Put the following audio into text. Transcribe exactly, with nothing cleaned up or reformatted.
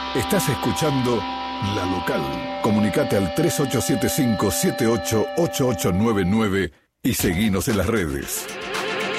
Estás escuchando La Local. Comunicate al tres ocho siete cinco siete ocho ocho ocho nueve nueve y seguinos en las redes.